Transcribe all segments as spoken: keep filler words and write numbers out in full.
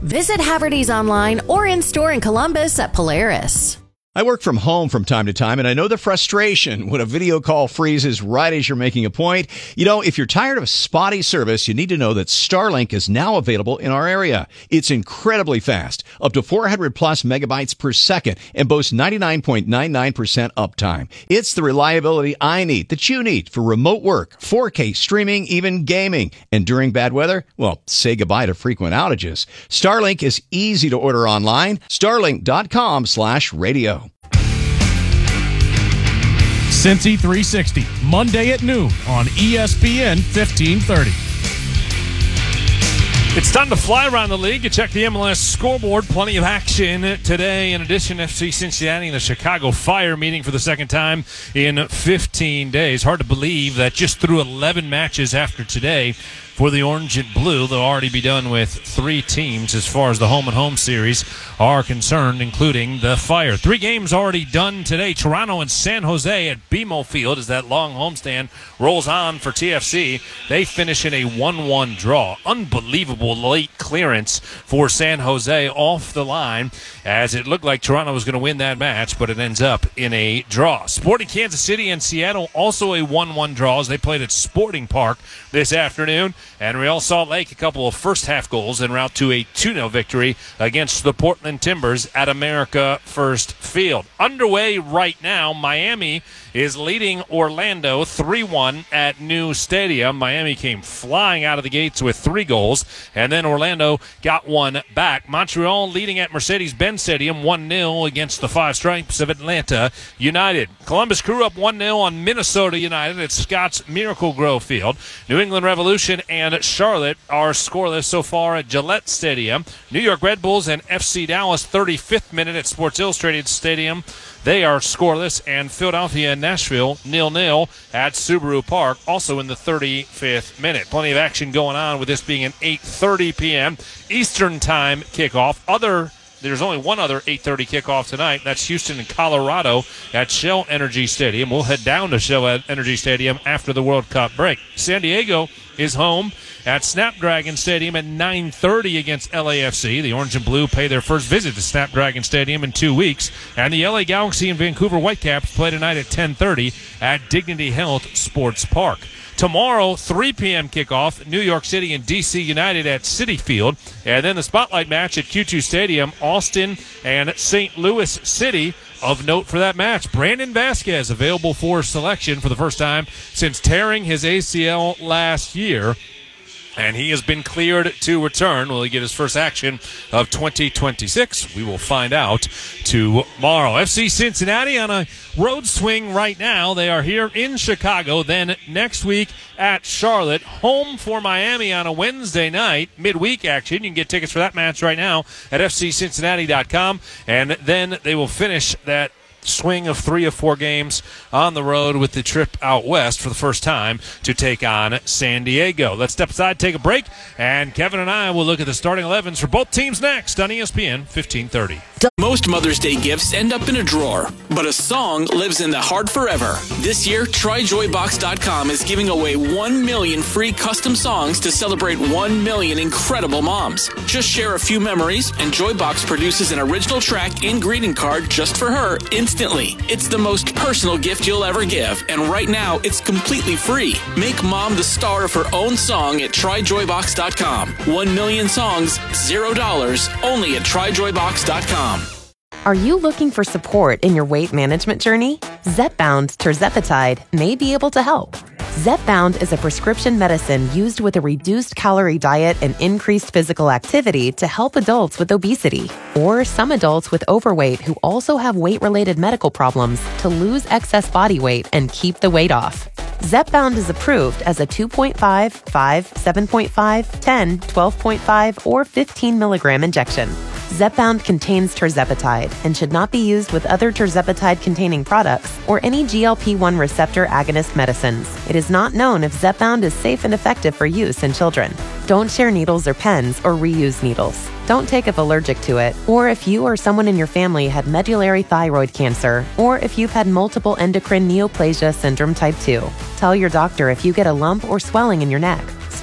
Visit Haverty's online or in-store in Columbus at Polaris. I work from home from time to time, and I know the frustration when a video call freezes right as you're making a point. You know, if you're tired of spotty service, you need to know that Starlink is now available in our area. It's incredibly fast, up to four hundred plus megabytes per second, and boasts ninety-nine point nine nine percent uptime. It's the reliability I need, that you need, for remote work, four K streaming, even gaming. And during bad weather, well, say goodbye to frequent outages. Starlink is easy to order online. Starlink.com slash radio. Cincy three sixty, Monday at noon on E S P N fifteen thirty. It's time to fly around the league. You check the M L S scoreboard. Plenty of action today. In addition, F C Cincinnati and the Chicago Fire meeting for the second time in fifteen days. Hard to believe that just through eleven matches after today for the Orange and Blue, they'll already be done with three teams as far as the home-and-home series are concerned, including the Fire. Three games already done today. Toronto and San Jose at B M O Field as that long homestand rolls on for T F C. They finish in a one one draw. Unbelievable late clearance for San Jose off the line, as it looked like Toronto was going to win that match, but it ends up in a draw. Sporting Kansas City and Seattle, also a one one draw as they played at Sporting Park this afternoon. And Real Salt Lake, a couple of first-half goals en route to a two nil victory against the Portland Timbers at America First Field. Underway right now, Miami is leading Orlando three one at New Stadium. Miami came flying out of the gates with three goals, and then Orlando got one back. Montreal leading at Mercedes-Benz Stadium one nil against the Five Stripes of Atlanta United. Columbus Crew up one nil on Minnesota United at Scott's Miracle Grow Field. New England Revolution and Charlotte are scoreless so far at Gillette Stadium. New York Red Bulls and F C Dallas, thirty-fifth minute at Sports Illustrated Stadium. They are scoreless, and Philadelphia and Nashville nil nil at Subaru Park, also in the thirty-fifth minute. Plenty of action going on with this being an eight thirty p.m. Eastern Time kickoff. Other There's only one other eight thirty kickoff tonight. That's Houston and Colorado at Shell Energy Stadium. We'll head down to Shell Energy Stadium after the World Cup break. San Diego is home at Snapdragon Stadium at nine thirty against L A F C. The Orange and Blue pay their first visit to Snapdragon Stadium in two weeks. And the L A Galaxy and Vancouver Whitecaps play tonight at ten thirty at Dignity Health Sports Park. Tomorrow, three p.m. kickoff, New York City and D C United at Citi Field. And then the spotlight match at Q two Stadium, Austin and Saint Louis City. Of note for that match, Brandon Vasquez available for selection for the first time since tearing his A C L last year. And he has been cleared to return. Will he get his first action of twenty twenty-six? We will find out tomorrow. F C Cincinnati on a road swing right now. They are here in Chicago. Then next week at Charlotte. Home for Miami on a Wednesday night. Midweek action. You can get tickets for that match right now at F C Cincinnati dot com. And then they will finish that swing of three of four games on the road with the trip out west for the first time to take on San Diego. Let's step aside, take a break, and Kevin and I will look at the starting elevens for both teams next on E S P N fifteen thirty. Most Mother's Day gifts end up in a drawer, but a song lives in the heart forever. This year, Try Joy Box dot com is giving away one million free custom songs to celebrate one million incredible moms. Just share a few memories, and Joybox produces an original track and greeting card just for her instantly. It's the most personal gift you'll ever give, and right now, it's completely free. Make mom the star of her own song at Try Joy Box dot com. One million songs, zero dollars, only at Try Joy Box dot com. Are you looking for support in your weight management journey? Zepbound tirzepatide may be able to help. Zepbound is a prescription medicine used with a reduced calorie diet and increased physical activity to help adults with obesity, or some adults with overweight who also have weight-related medical problems to lose excess body weight and keep the weight off. Zepbound is approved as a two point five, five, seven point five, ten, twelve point five, or fifteen milligram injection. Zepbound contains tirzepatide and should not be used with other tirzepatide-containing products or any G L P one receptor agonist medicines. It is not known if Zepbound is safe and effective for use in children. Don't share needles or pens or reuse needles. Don't take if allergic to it, or if you or someone in your family had medullary thyroid cancer, or if you've had multiple endocrine neoplasia syndrome type two. Tell your doctor if you get a lump or swelling in your neck.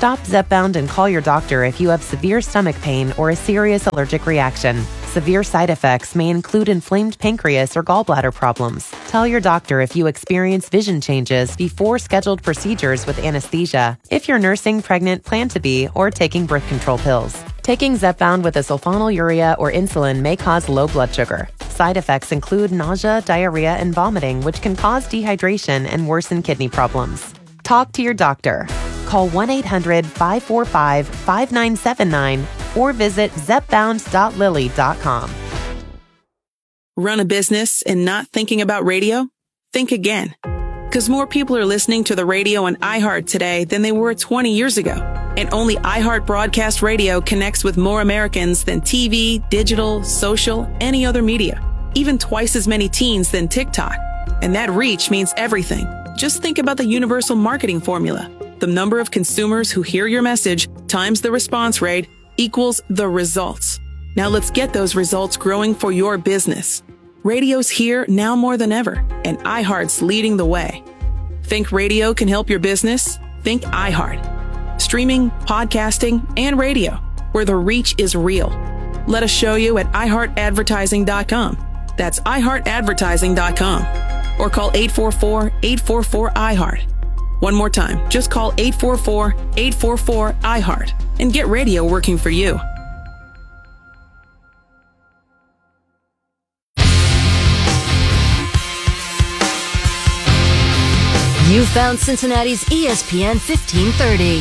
Stop Zepbound and call your doctor if you have severe stomach pain or a serious allergic reaction. Severe side effects may include inflamed pancreas or gallbladder problems. Tell your doctor if you experience vision changes before scheduled procedures with anesthesia, if you're nursing, pregnant, plan to be, or taking birth control pills. Taking Zepbound with a sulfonylurea or insulin may cause low blood sugar. Side effects include nausea, diarrhea, and vomiting, which can cause dehydration and worsen kidney problems. Talk to your doctor. Call one eight hundred five four five five nine seven nine or visit zepbound dot lilly dot com. Run a business and not thinking about radio? Think again. Because more people are listening to the radio on iHeart today than they were twenty years ago. And only iHeart Broadcast Radio connects with more Americans than T V, digital, social, any other media. Even twice as many teens than TikTok. And that reach means everything. Just think about the universal marketing formula. The number of consumers who hear your message times the response rate equals the results. Now let's get those results growing for your business. Radio's here now more than ever, and iHeart's leading the way. Think radio can help your business? Think iHeart. Streaming, podcasting, and radio, where the reach is real. Let us show you at i heart advertising dot com. That's i heart advertising dot com. Or call eight four four, eight four four, I heart. One more time, just call eight four four, eight four four, I heart and get radio working for you. You've found Cincinnati's E S P N fifteen thirty.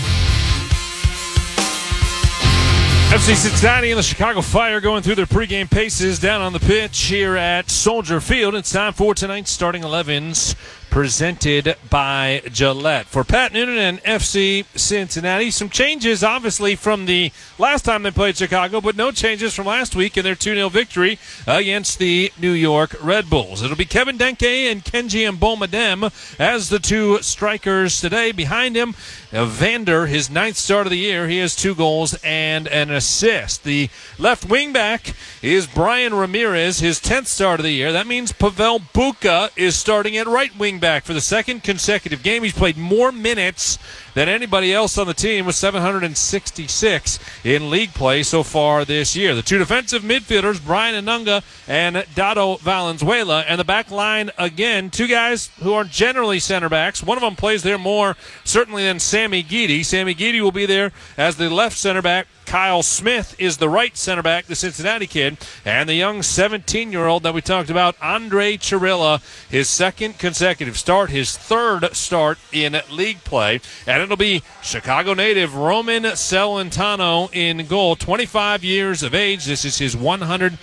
F C Cincinnati and the Chicago Fire going through their pregame paces down on the pitch here at Soldier Field. It's time for tonight's starting elevens, presented by Gillette. For Pat Noonan and F C Cincinnati, some changes obviously from the last time they played Chicago, but no changes from last week in their two nil victory against the New York Red Bulls. It'll be Kevin Denke and Kenji Mbomadem as the two strikers today. Behind him, Vander, his ninth start of the year. He has two goals and an assist. The left wing back is Brian Ramirez, his tenth start of the year. That means Pavel Buka is starting at right wing back for the second consecutive game. He's played more minutes than anybody else on the team with seven hundred sixty-six in league play so far this year. The two defensive midfielders, Brian Anunga and Dado Valenzuela, and the back line, again, two guys who are generally center backs. One of them plays there more certainly than Sammy Guidi. Sammy Guidi will be there as the left center back. Kyle Smith is the right center back, the Cincinnati kid, and the young seventeen-year-old that we talked about, Andre Chirilla, his second consecutive start, his third start in league play, and it'll be Chicago native Roman Celentano in goal, twenty-five years of age. This is his one hundred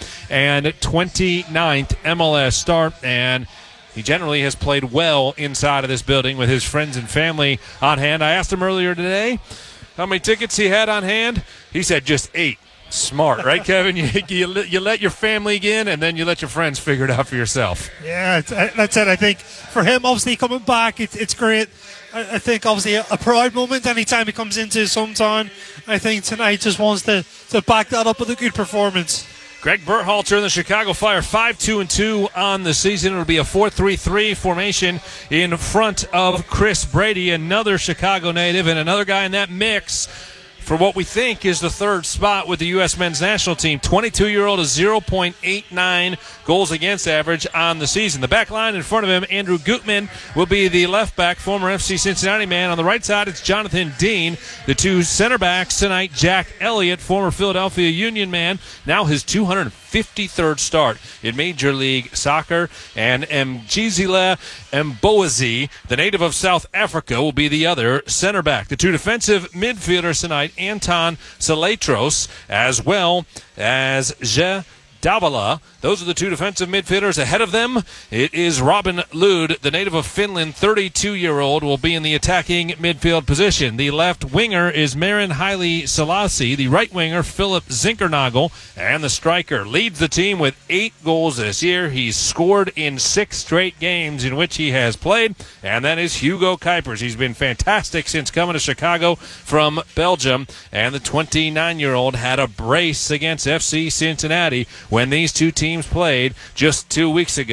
twenty-ninth M L S start, and he generally has played well inside of this building with his friends and family on hand. I asked him earlier today how many tickets he had on hand. He said just eight. Smart, right, Kevin? You, you, you let your family in, and then you let your friends figure it out for yourself. Yeah, it's, that's it. I think for him, obviously, coming back, it, it's great. I, I think, obviously, a, a proud moment anytime he comes into his hometown. I think tonight just wants to, to back that up with a good performance. Greg Berhalter and the Chicago Fire five two and two on the season. It'll be a four three three formation in front of Chris Brady, another Chicago native, and another guy in that mix for what we think is the third spot with the U S men's national team. twenty-two-year-old, a zero point eight nine goals against average on the season. The back line in front of him, Andrew Gutman, will be the left back, former F C Cincinnati man. On the right side, it's Jonathan Dean. The two center backs tonight, Jack Elliott, former Philadelphia Union man, now his two hundred fifty-third start in Major League Soccer. And Mjizile Mboazi, the native of South Africa, will be the other center back. The two defensive midfielders tonight, Anton Saletros, as well as Je Davala. Those are the two defensive midfielders. Ahead of them, it is Robin Lud, the native of Finland, thirty-two-year-old, will be in the attacking midfield position. The left winger is Marin Haile Selassie. The right winger, Philip Zinkernagel. And the striker leads the team with eight goals this year. He's scored in six straight games in which he has played. And that is Hugo Kuipers. He's been fantastic since coming to Chicago from Belgium. And the twenty-nine-year-old had a brace against F C Cincinnati when these two teams played just two weeks ago.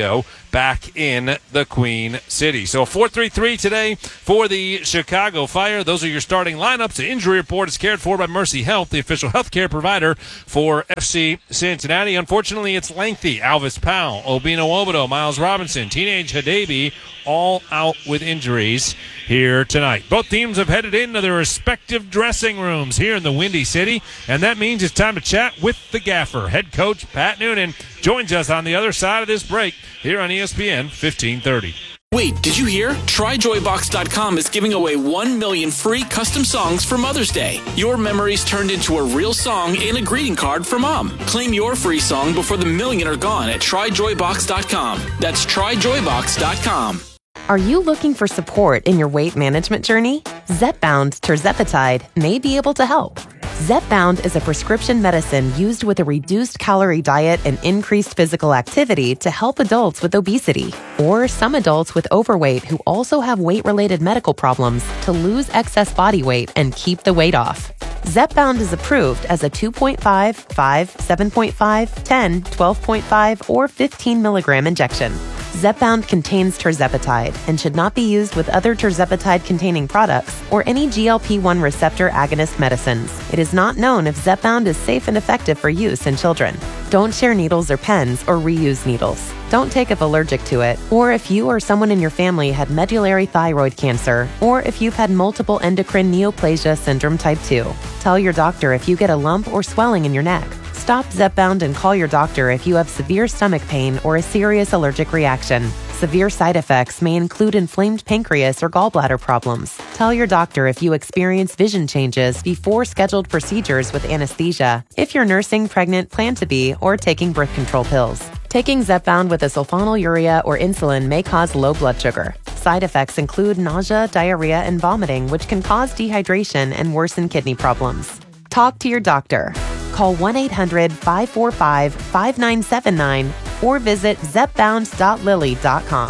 back in the Queen City. So four three three today for the Chicago Fire. Those are your starting lineups. The injury report is cared for by Mercy Health, the official healthcare provider for F C Cincinnati. Unfortunately, it's lengthy. Alvis Powell, Obino Obodo, Miles Robinson, Teenage Hadebe, all out with injuries here tonight. Both teams have headed into their respective dressing rooms here in the Windy City, and that means it's time to chat with the gaffer. Head coach Pat Noonan joins us on the other side of this break here on E S P N fifteen thirty. Wait, did you hear? Try Joy Box dot com is giving away one million free custom songs for Mother's Day. Your memories turned into a real song and a greeting card for Mom. Claim your free song before the million are gone at Try Joy Box dot com. That's Try Joy Box dot com. Are you looking for support in your weight management journey? Zepbound Tirzepatide may be able to help. Zepbound is a prescription medicine used with a reduced calorie diet and increased physical activity to help adults with obesity or some adults with overweight who also have weight-related medical problems to lose excess body weight and keep the weight off. Zepbound is approved as a two point five, five, seven point five, ten, twelve point five, or fifteen milligram injection. Zepbound contains tirzepatide and should not be used with other tirzepatide-containing products or any G L P one receptor agonist medicines. It is not known if Zepbound is safe and effective for use in children. Don't share needles or pens or reuse needles. Don't take if allergic to it, or if you or someone in your family had medullary thyroid cancer, or if you've had multiple endocrine neoplasia syndrome type two. Tell your doctor if you get a lump or swelling in your neck. Stop Zepbound and call your doctor if you have severe stomach pain or a serious allergic reaction. Severe side effects may include inflamed pancreas or gallbladder problems. Tell your doctor if you experience vision changes before scheduled procedures with anesthesia, if you're nursing, pregnant, plan to be, or taking birth control pills. Taking Zepbound with a sulfonylurea or insulin may cause low blood sugar. Side effects include nausea, diarrhea, and vomiting, which can cause dehydration and worsen kidney problems. Talk to your doctor. Call one eight hundred, five four five, five nine seven nine or visit zepbound dot lilly dot com.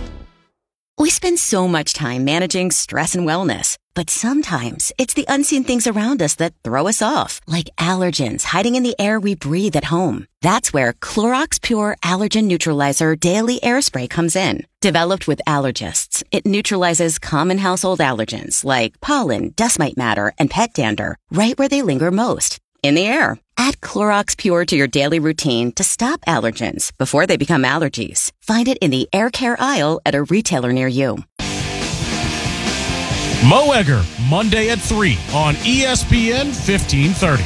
We spend so much time managing stress and wellness, but sometimes it's the unseen things around us that throw us off, like allergens hiding in the air we breathe at home. That's where Clorox Pure Allergen Neutralizer Daily Air Spray comes in. Developed with allergists, it neutralizes common household allergens like pollen, dust mite matter, and pet dander right where they linger most, in the air. Add Clorox Pure to your daily routine to stop allergens before they become allergies. Find it in the air care aisle at a retailer near you. Mo Egger, Monday at three on E S P N fifteen thirty.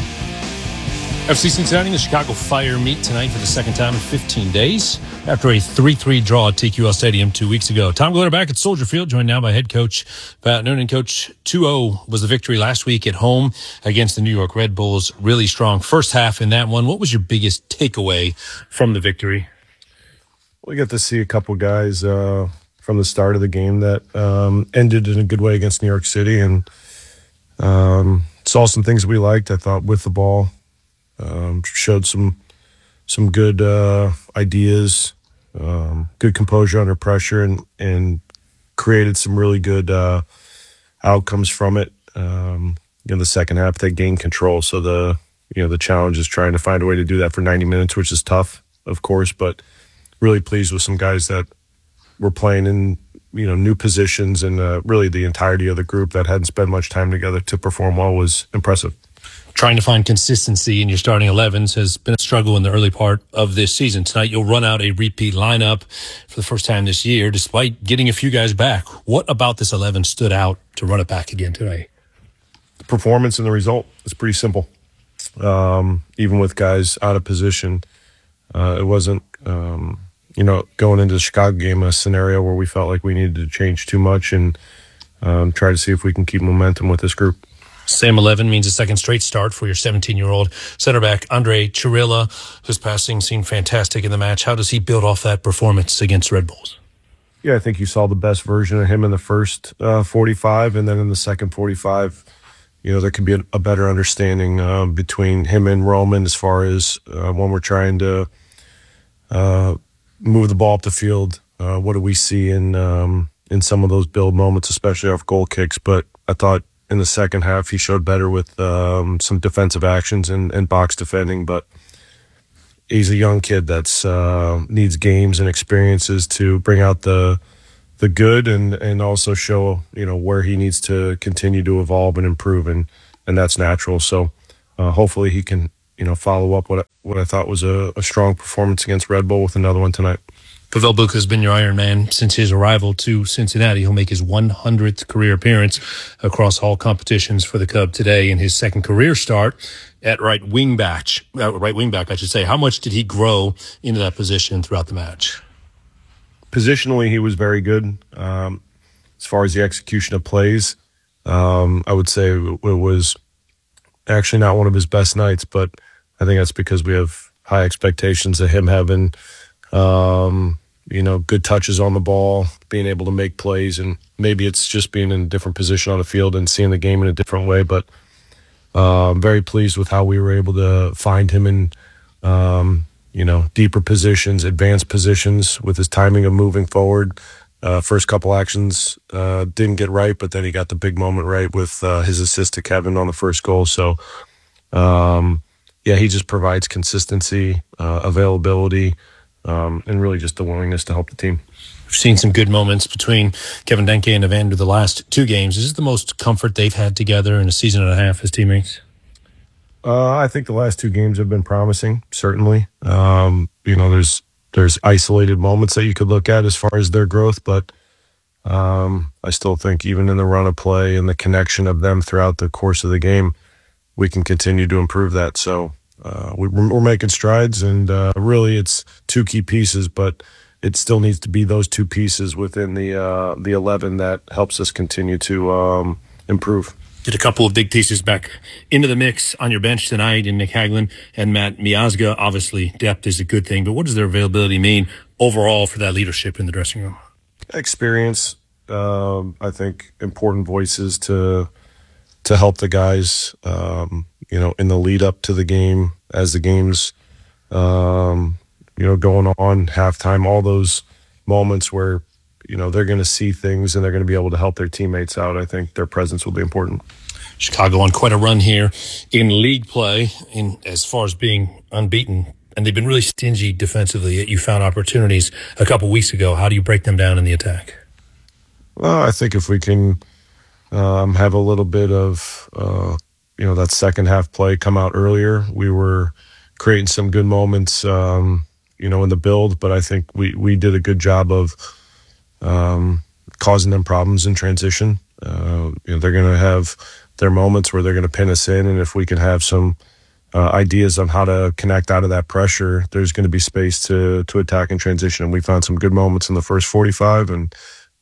F C Cincinnati and the Chicago Fire meet tonight for the second time in fifteen days after a three three draw at T Q L Stadium two weeks ago. Tom Glitter back at Soldier Field, joined now by head coach Pat Noonan. Coach, two oh was the victory last week at home against the New York Red Bulls. Really strong first half in that one. What was your biggest takeaway from the victory? We got to see a couple guys uh, from the start of the game that um, ended in a good way against New York City, and um, saw some things we liked, I thought, with the ball. Um, showed some some good uh, ideas, um, good composure under pressure, and, and created some really good uh, outcomes from it. Um, in the second half, they gained control. So the you know the challenge is trying to find a way to do that for ninety minutes, which is tough, of course. But really pleased with some guys that were playing in you know new positions, and uh, really the entirety of the group that hadn't spent much time together to perform well was impressive. Trying to find consistency in your starting elevens has been a struggle in the early part of this season. Tonight, you'll run out a repeat lineup for the first time this year, despite getting a few guys back. What about this eleven stood out to run it back again today? The performance and the result is pretty simple. Um, even with guys out of position, uh, it wasn't, um, you know, going into the Chicago game, a scenario where we felt like we needed to change too much and um, try to see if we can keep momentum with this group. Same eleven means a second straight start for your seventeen-year-old center back, Andre Chirilla, whose passing seemed fantastic in the match. How does he build off that performance against Red Bulls? Yeah, I think you saw the best version of him in the first uh, forty-five, and then in the second forty-five, you know, there could be a, a better understanding uh, between him and Roman as far as uh, when we're trying to uh, move the ball up the field. Uh, what do we see in um, in some of those build moments, especially off goal kicks? But I thought in the second half, he showed better with um, some defensive actions and, and box defending. But he's a young kid that's uh, needs games and experiences to bring out the the good and and also show, you know, where he needs to continue to evolve and improve, and and that's natural. So uh, hopefully he can, you know, follow up what I, what I thought was a, a strong performance against Red Bull with another one tonight. Pavel Bucha has been your Iron Man since his arrival to Cincinnati. He'll make his one hundredth career appearance across all competitions for the Cub today in his second career start at right wing back. Uh, right wing back, I should say. How much did he grow into that position throughout the match? Positionally, he was very good. Um, as far as the execution of plays, um, I would say it was actually not one of his best nights, but I think that's because we have high expectations of him having um, you know, good touches on the ball, being able to make plays, and maybe it's just being in a different position on the field and seeing the game in a different way. But uh, I'm very pleased with how we were able to find him in, um, you know, deeper positions, advanced positions with his timing of moving forward. Uh, first couple actions uh, didn't get right, but then he got the big moment right with uh, his assist to Kevin on the first goal. So, um, yeah, he just provides consistency, uh, availability, Um, and really just the willingness to help the team. We've seen some good moments between Kevin Denke and Evander the last two games. Is this the most comfort they've had together in a season and a half as teammates? Uh, I think the last two games have been promising, certainly. Um, you know, there's there's isolated moments that you could look at as far as their growth, but um, I still think even in the run of play and the connection of them throughout the course of the game, we can continue to improve that. So Uh, we, we're making strides, and uh, really it's two key pieces, but it still needs to be those two pieces within the uh, the eleven that helps us continue to um, improve. Did a couple of big pieces back into the mix on your bench tonight in Nick Hagelin and Matt Miazga. Obviously, depth is a good thing, but what does their availability mean overall for that leadership in the dressing room? Experience, um, I think, important voices to to help the guys, um, you know, in the lead up to the game, as the game's, um, you know, going on, halftime, all those moments where, you know, they're going to see things and they're going to be able to help their teammates out. I think their presence will be important. Chicago on quite a run here in league play, in as far as being unbeaten, and they've been really stingy defensively, yet you found opportunities a couple weeks ago. How do you break them down in the attack? Well, I think if we can Um, have a little bit of, uh, you know, that second half play come out earlier. We were creating some good moments, um, you know, in the build, but I think we, we did a good job of um, causing them problems in transition. Uh, you know, they're going to have their moments where they're going to pin us in, and if we can have some uh, ideas on how to connect out of that pressure, there's going to be space to to attack in transition. And we found some good moments in the first forty-five, and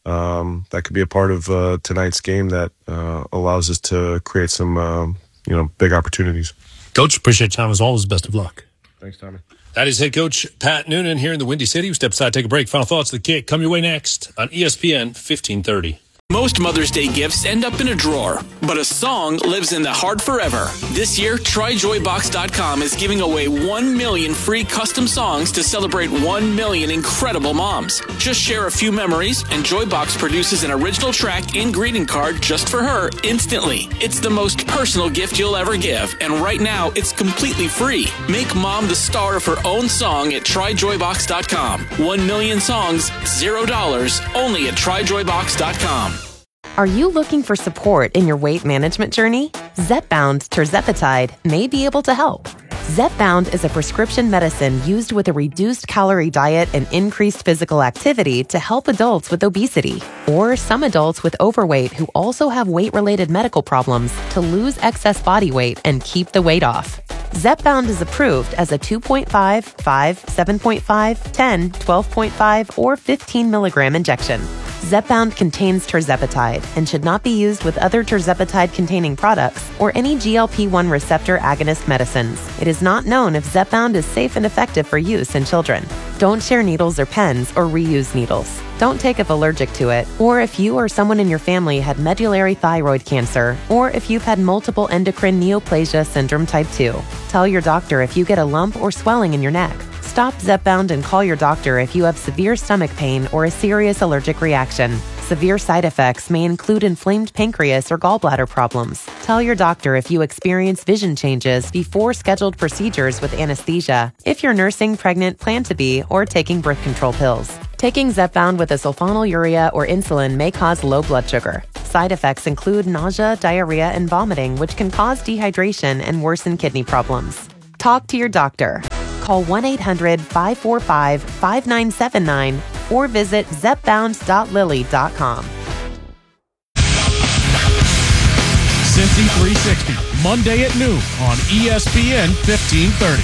Um, that could be a part of uh, tonight's game that uh, allows us to create some, um, you know, big opportunities. Coach, appreciate your time as always. Best of luck. Thanks, Tommy. That is head coach Pat Noonan here in the Windy City. We step aside, take a break. Final thoughts of the kick come your way next on E S P N fifteen thirty. Most Mother's Day gifts end up in a drawer, but a song lives in the heart forever. This year, Try Joy Box dot com is giving away one million free custom songs to celebrate one million incredible moms. Just share a few memories, and Joybox produces an original track and greeting card just for her instantly. It's the most personal gift you'll ever give, and right now, it's completely free. Make mom the star of her own song at Try Joy Box dot com. One million songs, zero dollars, only at Try Joy Box dot com. Are you looking for support in your weight management journey? Zepbound tirzepatide may be able to help. Zepbound is a prescription medicine used with a reduced calorie diet and increased physical activity to help adults with obesity or some adults with overweight who also have weight-related medical problems to lose excess body weight and keep the weight off. Zepbound is approved as a two point five, five, seven point five, ten, twelve point five, or fifteen milligram injection. Zepbound contains tirzepatide and should not be used with other tirzepatide-containing products or any G L P one receptor agonist medicines. It is not known if Zepbound is safe and effective for use in children. Don't share needles or pens or reuse needles. Don't take if allergic to it, or if you or someone in your family had medullary thyroid cancer, or if you've had multiple endocrine neoplasia syndrome type two. Tell your doctor if you get a lump or swelling in your neck. Stop Zepbound and call your doctor if you have severe stomach pain or a serious allergic reaction. Severe side effects may include inflamed pancreas or gallbladder problems. Tell your doctor if you experience vision changes before scheduled procedures with anesthesia, if you're nursing, pregnant, plan to be, or taking birth control pills. Taking Zepbound with a sulfonylurea or insulin may cause low blood sugar. Side effects include nausea, diarrhea, and vomiting, which can cause dehydration and worsen kidney problems. Talk to your doctor. Call one eight hundred five four five five nine seven nine or visit zepbound dot lilly dot com. Cincy three sixty, Monday at noon on E S P N fifteen thirty.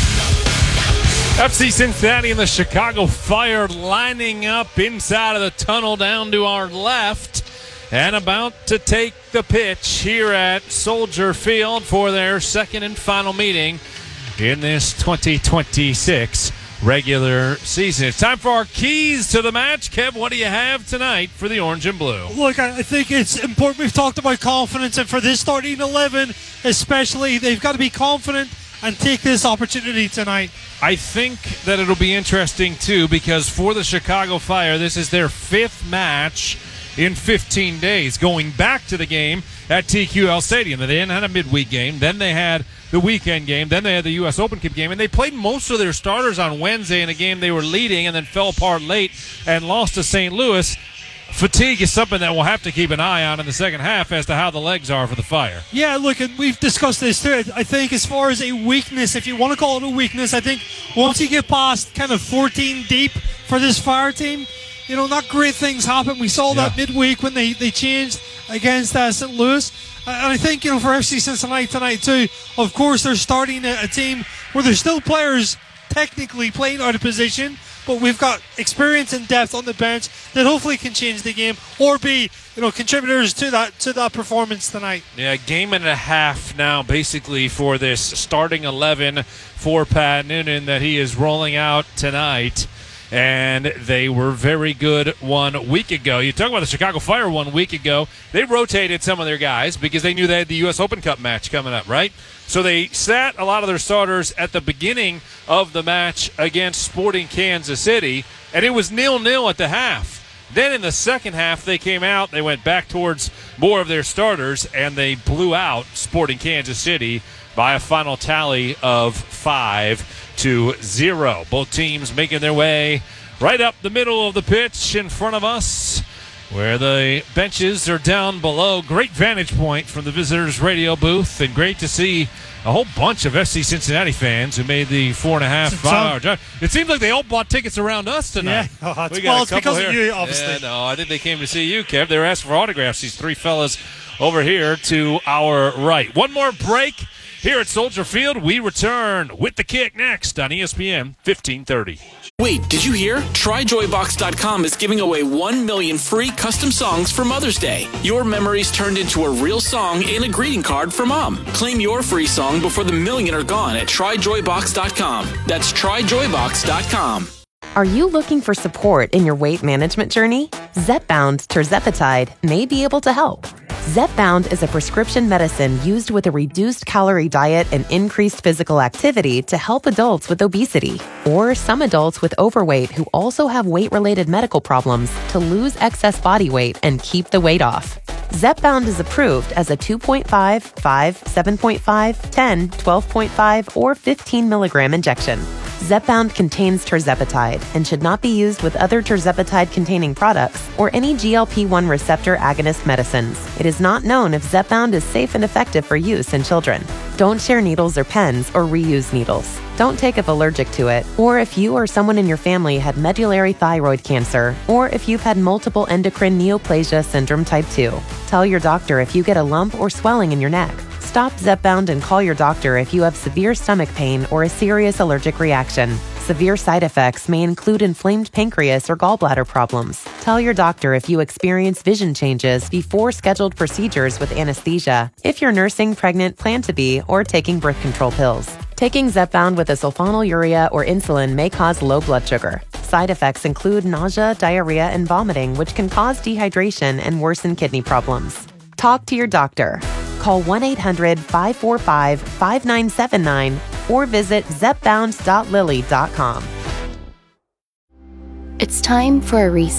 F C Cincinnati and the Chicago Fire lining up inside of the tunnel down to our left and about to take the pitch here at Soldier Field for their second and final meeting in this twenty twenty-six regular season. It's time for our keys to the match. Kev, what do you have tonight for the Orange and Blue? Look, I think it's important. We've talked about confidence, and for this starting eleven especially, they've got to be confident and take this opportunity tonight. I think that it'll be interesting, too, because for the Chicago Fire, this is their fifth match in fifteen days, going back to the game at T Q L Stadium. They then had a midweek game, then they had the weekend game, then they had the U S Open Cup game, and they played most of their starters on Wednesday in a game they were leading and then fell apart late and lost to Saint Louis. Fatigue is something that we'll have to keep an eye on in the second half as to how the legs are for the Fire. Yeah, look, and we've discussed this too. I think as far as a weakness, if you want to call it a weakness, I think once you get past kind of fourteen deep for this Fire team, you know, not great things happen. We saw yeah. that midweek when they, they changed against uh, Saint Louis. Uh, and I think, you know, for F C Cincinnati tonight too, of course, they're starting a, a team where there's still players technically playing out of position, but we've got experience and depth on the bench that hopefully can change the game or be, you know, contributors to that to that performance tonight. Yeah, game and a half now basically for this starting eleven for Pat Noonan that he is rolling out tonight. And they were very good one week ago. You talk about the Chicago Fire one week ago. They rotated some of their guys because they knew they had the U S Open Cup match coming up, right? So they sat a lot of their starters at the beginning of the match against Sporting Kansas City, and it was nil-nil at the half. Then in the second half, they came out, they went back towards more of their starters, and they blew out Sporting Kansas City by a final tally of five to zero. Both teams making their way right up the middle of the pitch in front of us, where the benches are down below. Great vantage point from the visitors' radio booth, and great to see a whole bunch of F C Cincinnati fans who made the four and a half, five-hour drive. It seems like they all bought tickets around us tonight. Yeah, oh, we got well, it's because here. of you, obviously. Yeah, no, I think they came to see you, Kev. They were asking for autographs, these three fellas over here to our right. One more break here at Soldier Field. We return with the kick next on E S P N fifteen thirty. Wait, did you hear? Try Joy Box dot com is giving away one million free custom songs for Mother's Day. Your memories turned into a real song and a greeting card for Mom. Claim your free song before the million are gone at Try Joy Box dot com. That's Try Joy Box dot com. Are you looking for support in your weight management journey? Zepbound tirzepatide may be able to help. Zepbound is a prescription medicine used with a reduced calorie diet and increased physical activity to help adults with obesity or some adults with overweight who also have weight-related medical problems to lose excess body weight and keep the weight off. Zepbound is approved as a two point five, five, seven point five, ten, twelve point five, or fifteen milligram injection. Zepbound contains tirzepatide and should not be used with other tirzepatide-containing products or any G L P one receptor agonist medicines. It is not known if Zepbound is safe and effective for use in children. Don't share needles or pens or reuse needles. Don't take if allergic to it, or if you or someone in your family had medullary thyroid cancer, or if you've had multiple endocrine neoplasia syndrome type two. Tell your doctor if you get a lump or swelling in your neck. Stop Zepbound and call your doctor if you have severe stomach pain or a serious allergic reaction. Severe side effects may include inflamed pancreas or gallbladder problems. Tell your doctor if you experience vision changes before scheduled procedures with anesthesia, if you're nursing, pregnant, plan to be, or taking birth control pills. Taking Zepbound with a sulfonylurea or insulin may cause low blood sugar. Side effects include nausea, diarrhea, and vomiting, which can cause dehydration and worsen kidney problems. Talk to your doctor. Call one eight hundred five four five five nine seven nine or visit zepbound dot lilly dot com. It's time for a reset.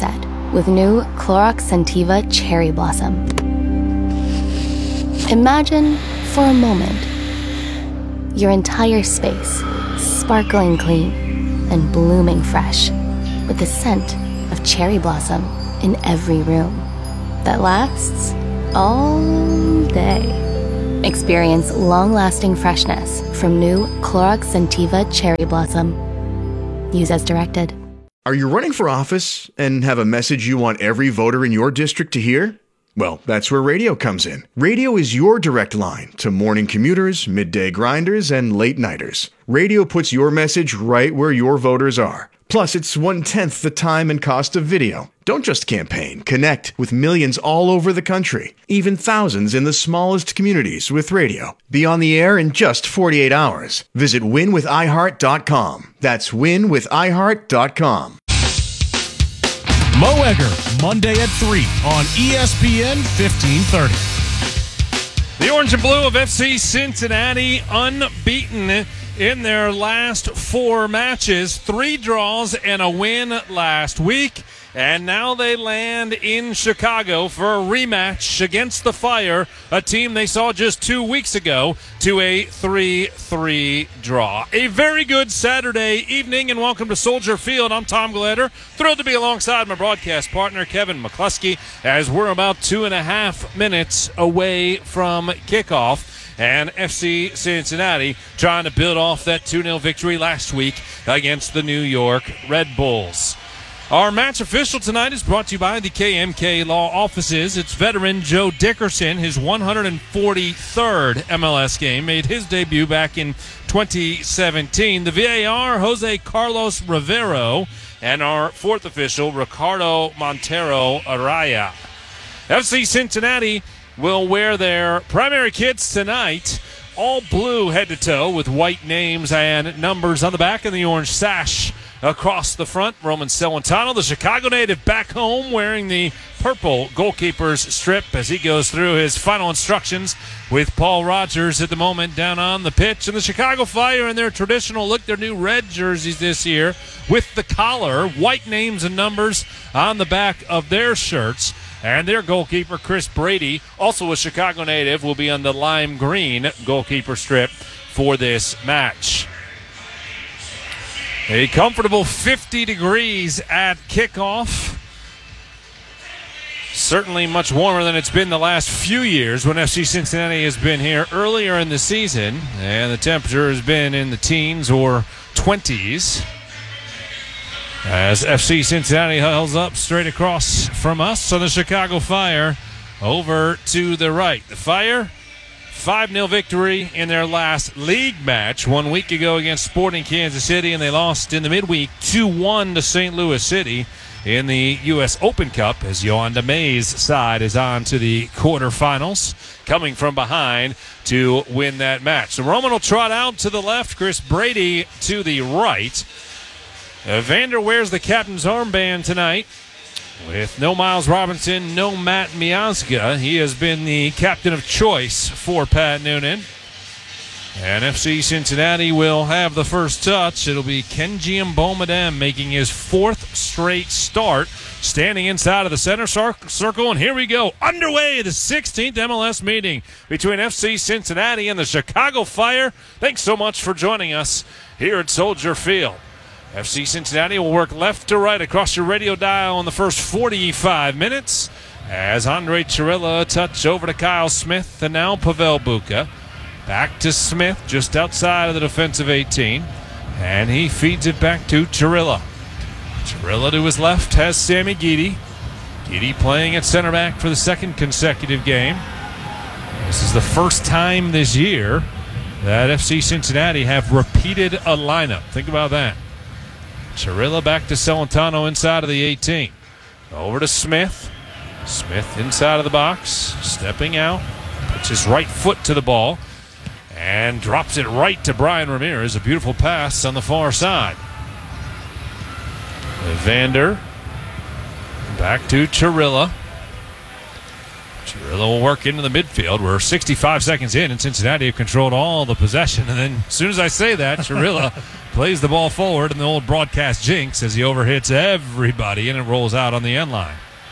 with new Clorox Scentiva Cherry Blossom. Imagine, for a moment, your entire space sparkling clean and blooming fresh with the scent of cherry blossom in every room that lasts all day. Experience long-lasting freshness from new Clorox Scentiva Cherry Blossom. Use as directed. Are you running for office and have a message you want every voter in your district to hear? Well, that's where radio comes in. Radio is your direct line to morning commuters, midday grinders, and late-nighters. Radio puts your message right where your voters are. Plus, it's one-tenth the time and cost of video. Don't just campaign. Connect with millions all over the country, even thousands in the smallest communities with radio. Be on the air in just forty-eight hours. Visit win with i heart dot com. That's win with i heart dot com. Mo Egger, Monday at three on E S P N fifteen thirty. The orange and blue of F C Cincinnati unbeaten in their last four matches. Three draws and a win last week. And now they land in Chicago for a rematch against the Fire, a team they saw just two weeks ago, to a three three draw. A very good Saturday evening, and welcome to Soldier Field. I'm Tom Glader, thrilled to be alongside my broadcast partner, Kevin McCluskey, as we're about two and a half minutes away from kickoff. And F C Cincinnati trying to build off that two nil victory last week against the New York Red Bulls. Our match official tonight is brought to you by the K M K Law Offices. It's veteran Joe Dickerson. His one hundred forty-third M L S game made his debut back in twenty seventeen. The V A R, Jose Carlos Rivero, and our fourth official, Ricardo Montero Araya. F C Cincinnati will wear their primary kits tonight, all blue head to toe with white names and numbers on the back and the orange sash across the front. Roman Celentano, the Chicago native, back home wearing the purple goalkeeper's strip as he goes through his final instructions with Paul Rogers at the moment down on the pitch. And the Chicago Fire in their traditional look, their new red jerseys this year with the collar, white names and numbers on the back of their shirts. And their goalkeeper, Chris Brady, also a Chicago native, will be on the lime green goalkeeper strip for this match. A comfortable fifty degrees at kickoff. Certainly much warmer than it's been the last few years when F C Cincinnati has been here earlier in the season. And the temperature has been in the teens or twenties. As F C Cincinnati hulls up straight across from us. So the Chicago Fire over to the right. The Fire, five nil victory in their last league match one week ago against Sporting Kansas City, and they lost in the midweek two one to Saint Louis City in the U S Open Cup as Yoanda May's side is on to the quarterfinals, coming from behind to win that match. So Roman will trot out to the left, Chris Brady to the right. Evander wears the captain's armband tonight. With no Miles Robinson, no Matt Miazga, he has been the captain of choice for Pat Noonan. And F C Cincinnati will have the first touch. It'll be Kenji Mbomedem making his fourth straight start, standing inside of the center circle. And here we go, underway, the sixteenth M L S meeting between F C Cincinnati and the Chicago Fire. Thanks so much for joining us here at Soldier Field. F C Cincinnati will work left to right across your radio dial in the first forty-five minutes as Andre Chirilla touch over to Kyle Smith and now Pavel Buka. Back to Smith just outside of the defensive eighteen, and he feeds it back to Chirilla. Chirilla to his left has Sammy Guidi. Guidi playing at center back for the second consecutive game. This is the first time this year that F C Cincinnati have repeated a lineup. Think about that. Chirilla back to Celentano inside of the eighteen. Over to Smith. Smith inside of the box, stepping out, puts his right foot to the ball, and drops it right to Brian Ramirez. A beautiful pass on the far side. Evander back to Chirilla. Chirilla will work into the midfield. We're sixty-five seconds in, and Cincinnati have controlled all the possession. And then as soon as I say that, Chirilla plays the ball forward in the old broadcast jinx as he overhits everybody, and it rolls out on the end line.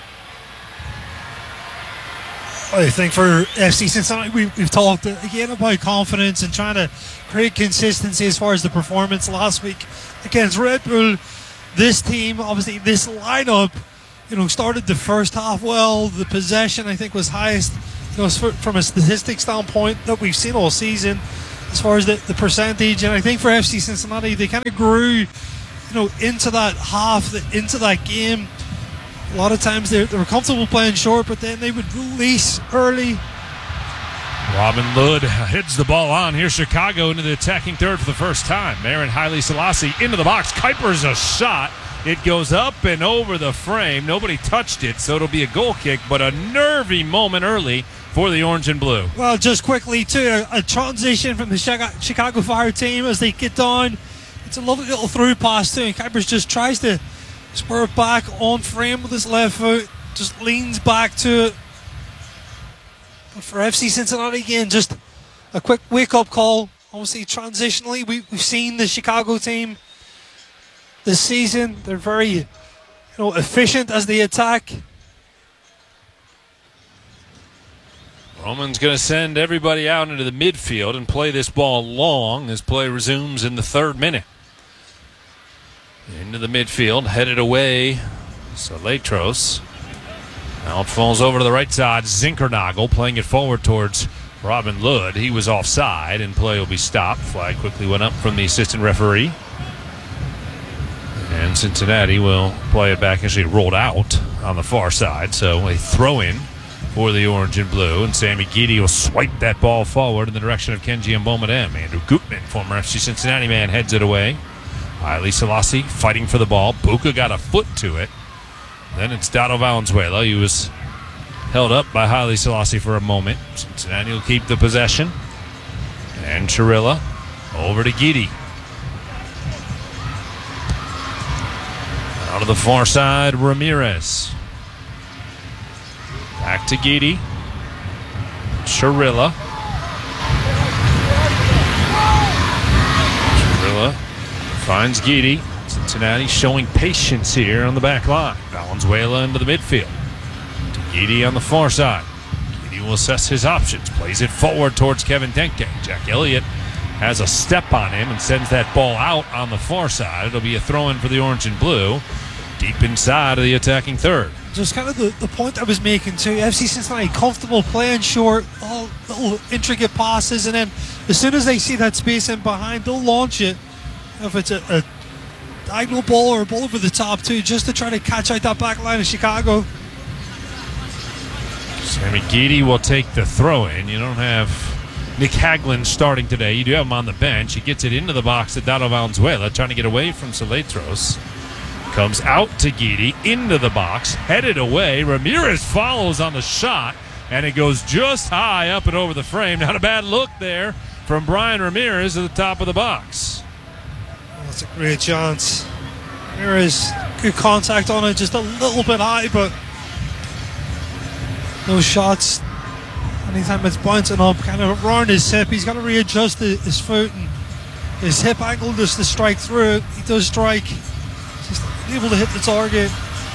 I think for F C Cincinnati, we, we've talked again about confidence and trying to create consistency as far as the performance last week against Red Bull. This team, obviously, this lineup, you know, started the first half well. The possession, I think, was highest, you know, from a statistics standpoint that we've seen all season as far as the, the percentage. And I think for F C Cincinnati, they kind of grew, you know, into that half, into that game. A lot of times they were comfortable playing short, but then they would release early. Robin Lod hits the ball on. Here's Chicago into the attacking third for the first time. Marin Haile Selassie into the box. Kuiper's a shot. It goes up and over the frame. Nobody touched it, so it'll be a goal kick, but a nervy moment early for the orange and blue. Well, just quickly, too, a, a transition from the Chicago Fire team as they get down. It's a lovely little through pass, too, and Kuipers just tries to spur it back on frame with his left foot, just leans back to it. But for F C Cincinnati, again, just a quick wake-up call. Obviously, transitionally, we, we've seen the Chicago team this season. They're very, you know, efficient as they attack. Roman's going to send everybody out into the midfield and play this ball long as play resumes in the third minute. Into the midfield, headed away. Saletros. Now it falls over to the right side. Zinkernagel playing it forward towards Robin Lod. He was offside, and play will be stopped. Flag quickly went up from the assistant referee. And Cincinnati will play it back. Actually rolled out on the far side, so a throw-in for the orange and blue. And Sammy Guidi will swipe that ball forward in the direction of Kenji Mbomedem. Andrew Gutman, former F C Cincinnati man, heads it away. Haile Selassie fighting for the ball. Buka got a foot to it. Then it's Dado Valenzuela. He was held up by Haile Selassie for a moment. Cincinnati will keep the possession. And Chirilla over to Guidi. Out of the far side, Ramirez. Back to Guidi. Chirilla. Chirilla finds Guidi. Cincinnati showing patience here on the back line. Valenzuela into the midfield. To Guidi on the far side. Guidi will assess his options. Plays it forward towards Kevin Denke. Jack Elliott has a step on him and sends that ball out on the far side. It'll be a throw-in for the orange and blue. Deep inside of the attacking third. Just kind of the, the point I was making too. F C Cincinnati comfortable playing short, all little intricate passes, and then as soon as they see that space in behind, they'll launch it. If it's a, a diagonal ball or a ball over the top too, just to try to catch out that back line of Chicago. Sammy Guidi will take the throw-in. You don't have Nick Haglund starting today. You do have him on the bench. He gets it into the box to Dado Valenzuela, trying to get away from Saletros. Comes out to Guidi, into the box, headed away. Ramirez follows on the shot, and it goes just high up and over the frame. Not a bad look there from Brian Ramirez at the top of the box. That's a great chance. Ramirez, good contact on it, just a little bit high, but those shots, anytime it's bouncing up, kind of around his hip, he's got to readjust his foot and his hip angle just to strike through it. He does strike. Just able to hit the target.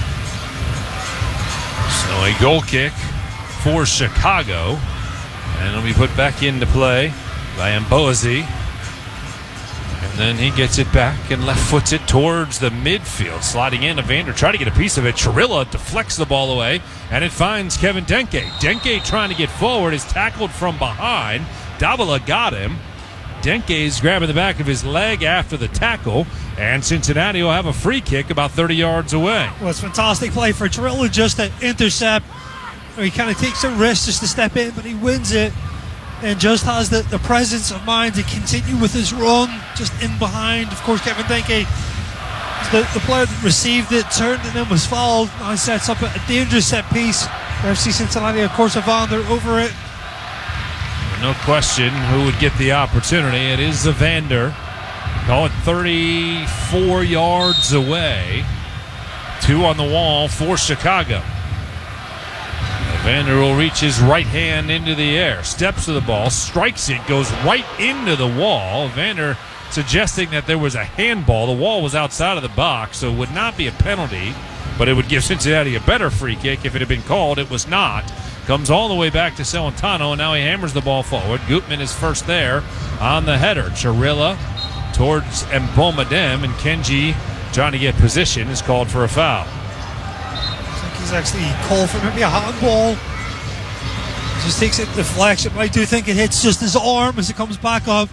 So a goal kick for Chicago, and it'll be put back into play by Mbozi. And then he gets it back and left foots it towards the midfield. Sliding in, Evander trying to get a piece of it. Chirilla deflects the ball away, and it finds Kevin Denke. Denke trying to get forward is tackled from behind. Davila got him. Denke's grabbing the back of his leg after the tackle, and Cincinnati will have a free kick about thirty yards away. Well, it's fantastic play for Chirilla just to intercept. He kind of takes a risk just to step in, but he wins it and just has the, the presence of mind to continue with his run just in behind. Of course, Kevin Denke, the, the player that received it, turned and then was fouled. Now sets up a, a dangerous set piece for F C Cincinnati. Of course, Evander over it. No question who would get the opportunity. It is Evander. Call it thirty-four yards away. Two on the wall for Chicago. Evander will reach his right hand into the air. Steps to the ball, strikes it, goes right into the wall. Evander suggesting that there was a handball. The wall was outside of the box, so it would not be a penalty, but it would give Cincinnati a better free kick if it had been called. It was not. Comes all the way back to Celentano, and now he hammers the ball forward. Gutman is first there on the header. Chirilla towards Mbomedem, and Kenji trying to get position is called for a foul. I think he's actually called for maybe a handball. Just takes it deflection. I do think it hits just his arm as it comes back up.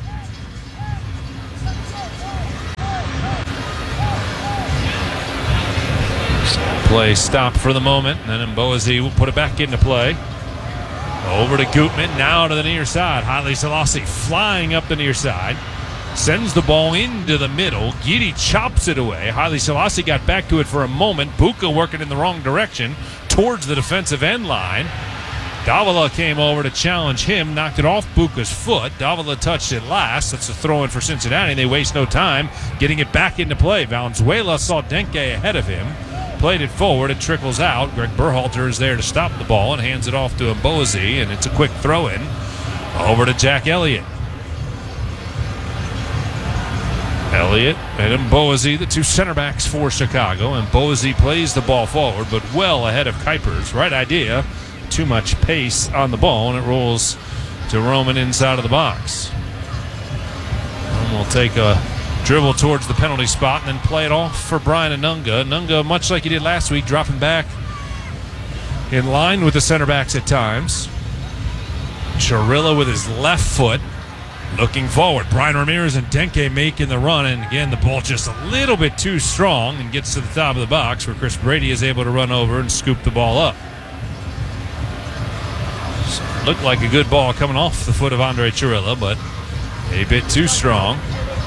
Play stop for the moment, and then Mboazi will put it back into play. Over to Gutman, now to the near side. Haile Selassie flying up the near side. Sends the ball into the middle. Gidi chops it away. Haile Selassie got back to it for a moment. Buka working in the wrong direction towards the defensive end line. Davila came over to challenge him, knocked it off Buka's foot. Davila touched it last. That's a throw-in for Cincinnati. They waste no time getting it back into play. Valenzuela saw Denke ahead of him. Played it forward, it trickles out. Greg Berhalter is there to stop the ball and hands it off to Mboazi, and it's a quick throw-in over to Jack Elliott. Elliott and Mboazi, the two center backs for Chicago, and Mboazi plays the ball forward, but well ahead of Kuipers. Right idea, too much pace on the ball, and it rolls to Roman inside of the box. And we'll take a dribble towards the penalty spot and then play it off for Brian Anunga. Anunga, much like he did last week, dropping back in line with the center backs at times. Chirilla with his left foot looking forward. Brian Ramirez and Denke making the run, and again the ball just a little bit too strong and gets to the top of the box where Chris Brady is able to run over and scoop the ball up. So looked like a good ball coming off the foot of Andre Chirilla, but a bit too strong.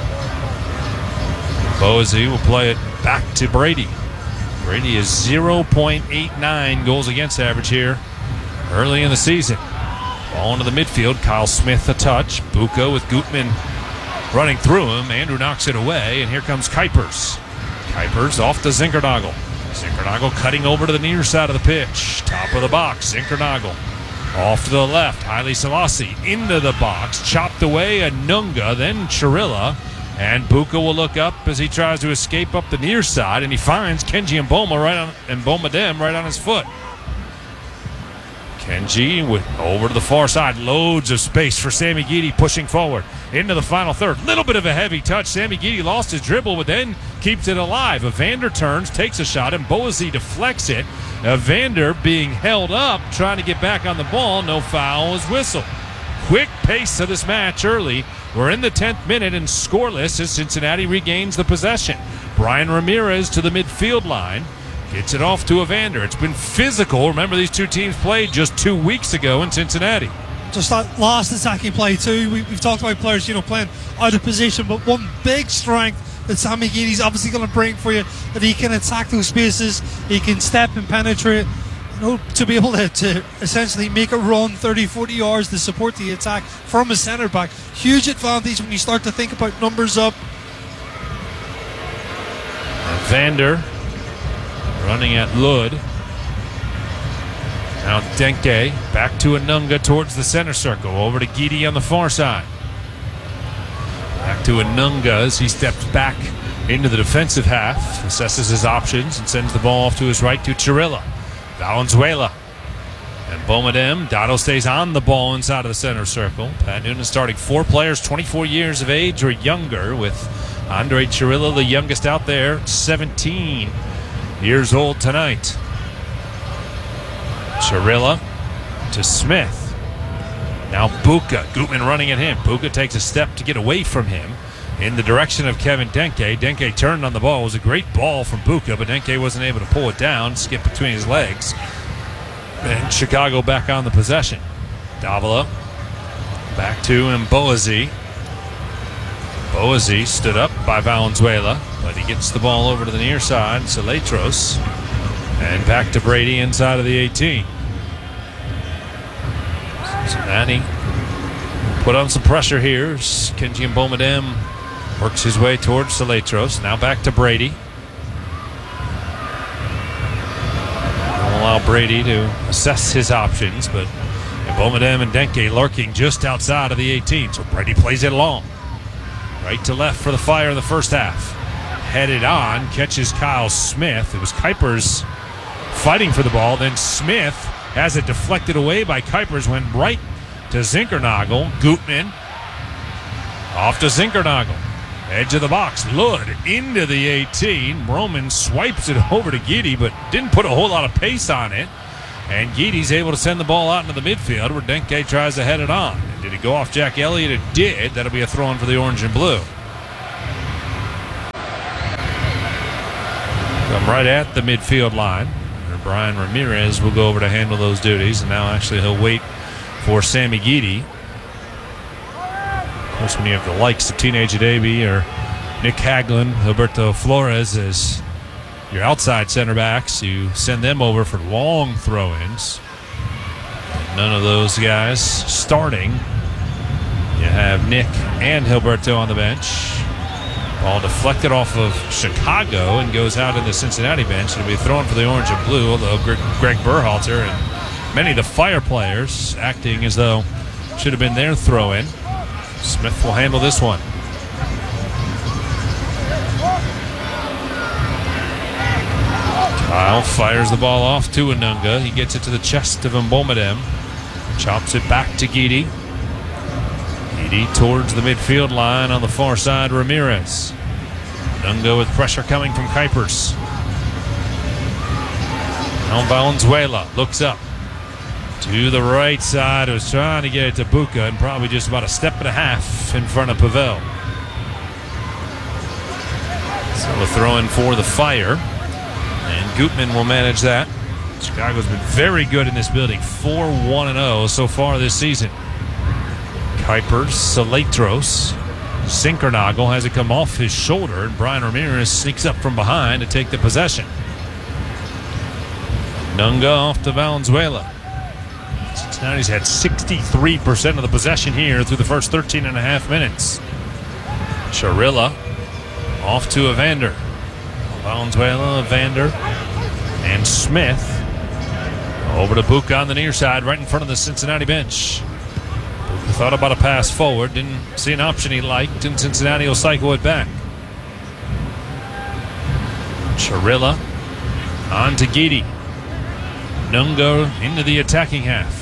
Mboazi will play it back to Brady. Brady is zero point eight nine goals against average here early in the season. Ball into the midfield. Kyle Smith a touch. Buka with Gutman running through him. Andrew knocks it away, and here comes Kuipers. Kuipers off to Zinkernagel. Zinkernagel cutting over to the near side of the pitch. Top of the box. Zinkernagel off to the left. Haile Selassie into the box. Chopped away. Anunga, then Chirilla. And Buka will look up as he tries to escape up the near side, and he finds Kenji Mboma right on Mbomedem right on his foot. Kenji with over to the far side, loads of space for Sammy Gidi pushing forward into the final third. Little bit of a heavy touch. Sammy Gidi lost his dribble, but then keeps it alive. Evander turns, takes a shot, and Mboazi deflects it. Evander being held up, trying to get back on the ball. No foul is whistled. Quick pace of this match early. We're in the tenth minute and scoreless as Cincinnati regains the possession. Brian Ramirez to the midfield line. Gets it off to Evander. It's been physical. Remember, these two teams played just two weeks ago in Cincinnati. Just that last attacking play too. We, we've talked about players, you know, playing out of position, but one big strength that Sammy Gidi's obviously going to bring for you, that he can attack those spaces, he can step and penetrate. You know, to be able to, to essentially make a run thirty, forty yards to support the attack from a centre back. Huge advantage when you start to think about numbers up. Vander running at Lud. Now Denke back to Anunga towards the center circle. Over to Gidi on the far side. Back to Anunga as he steps back into the defensive half. Assesses his options and sends the ball off to his right to Chirilla. Valenzuela and Mbomedem. Dotto stays on the ball inside of the center circle. Pat Noonan starting four players twenty-four years of age or younger, with Andre Chirilla the youngest out there, seventeen years old tonight. Chirilla to Smith. Now Buka. Gutman running at him. Buka takes a step to get away from him in the direction of Kevin Denke. Denke turned on the ball. It was a great ball from Buka, but Denke wasn't able to pull it down, skip between his legs. And Chicago back on the possession. Davila back to Mboazi. Mboazi stood up by Valenzuela, but he gets the ball over to the near side. Saletros. And back to Brady inside of the eighteen. Cincinnati put on some pressure here. Kenji Mbomedem works his way towards Saletros. Now back to Brady. I'll allow Brady to assess his options, but Mbomedem and Denke lurking just outside of the eighteen. So Brady plays it long. Right to left for the Fire in the first half. Headed on, catches Kyle Smith. It was Kuipers fighting for the ball. Then Smith has it deflected away by Kuipers, went right to Zinkernagel. Gutman off to Zinkernagel. Edge of the box. Lud into the eighteen. Roman swipes it over to Gidi, but didn't put a whole lot of pace on it. And Gidi's able to send the ball out into the midfield where Denke tries to head it on. And did it go off Jack Elliott? It did. That'll be a throw in for the orange and blue. Come right at the midfield line. And Brian Ramirez will go over to handle those duties. And now actually he'll wait for Sammy Gidi. Of course, when you have the likes of Teenage Adebi or Nick Haglund, Gilberto Flores as your outside center backs, you send them over for long throw-ins. None of those guys starting. You have Nick and Gilberto on the bench. Ball deflected off of Chicago and goes out in the Cincinnati bench. It'll be thrown for the orange and blue, although Greg Berhalter and many of the Fire players acting as though should have been their throw-in. Smith will handle this one. Kyle fires the ball off to Anunga. He gets it to the chest of Mbomedem. Chops it back to Gidi. Gidi towards the midfield line on the far side. Ramirez. Anunga with pressure coming from Kuipers. Now Valenzuela looks up. To the right side, was trying to get it to Buka and probably just about a step and a half in front of Pavel. So a throw in for the Fire. And Gutman will manage that. Chicago's been very good in this building. four one and oh so far this season. Kuipers, Saletros. Zinkernagel has it come off his shoulder, and Brian Ramirez sneaks up from behind to take the possession. Nunga off to Valenzuela. Cincinnati's had sixty-three percent of the possession here through the first thirteen and a half minutes. Charilla off to Evander. Valenzuela, Evander, and Smith. Over to Buka on the near side, right in front of the Cincinnati bench. Buka thought about a pass forward, didn't see an option he liked, and Cincinnati will cycle it back. Charilla on to Gidi. Nunga into the attacking half.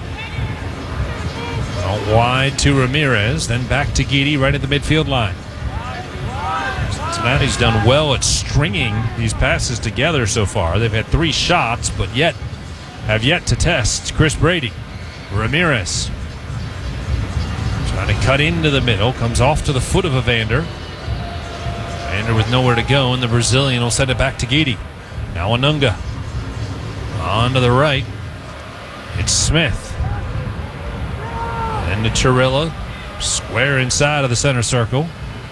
Out wide to Ramirez, then back to Gidi right at the midfield line. Cincinnati's done well at stringing these passes together so far. They've had three shots, but yet have yet to test Chris Brady. Ramirez trying to cut into the middle, comes off to the foot of Evander. Evander with nowhere to go, and the Brazilian will send it back to Gidi. Now Anunga. On to the right. It's Smith. And to Charilla. Square inside of the center circle.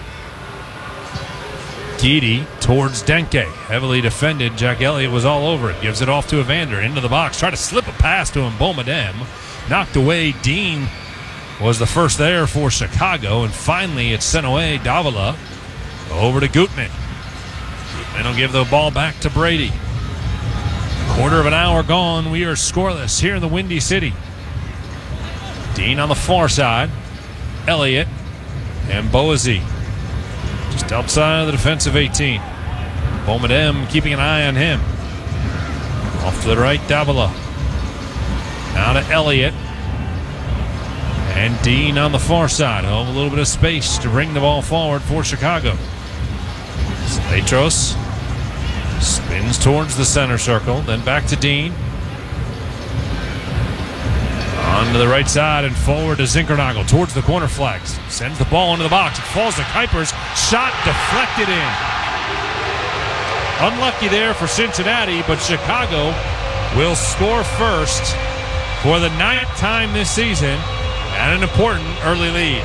Gidi towards Denke. Heavily defended. Jack Elliott was all over it. Gives it off to Evander. Into the box. Try to slip a pass to Mbomedem. Knocked away. Dean was the first there for Chicago. And finally it's sent away. Davila over to Gutman. Gutman will give the ball back to Brady. Quarter of an hour gone. We are scoreless here in the Windy City. Dean on the far side. Elliott and Boise just outside of the defensive eighteen. Mbomedem keeping an eye on him. Off to the right, Davila. Now to Elliott. And Dean on the far side. Oh, a little bit of space to bring the ball forward for Chicago. Saletros spins towards the center circle, then back to Dean. On to the right side and forward to Zinkernagel towards the corner flags. Sends the ball into the box. It falls to Kuipers. Shot deflected in. Unlucky there for Cincinnati, but Chicago will score first for the ninth time this season and an important early lead.